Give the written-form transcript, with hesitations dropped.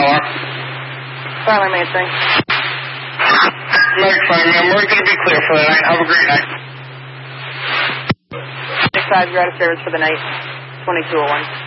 Tyler. Tyler Mansing. Next time, man. We're going to be clear for the night. Have a great night. 6-5, you're out of service for the night. 2201.